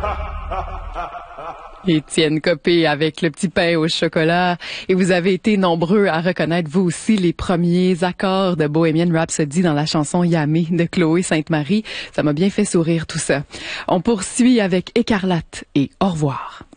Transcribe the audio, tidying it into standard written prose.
Étienne Copé avec le petit pain au chocolat. Et vous avez été nombreux à reconnaître, vous aussi, les premiers accords de Bohemian Rhapsody dans la chanson Yamé de Chloé Sainte-Marie. Ça m'a bien fait sourire tout ça. On poursuit avec Écarlate et Au revoir.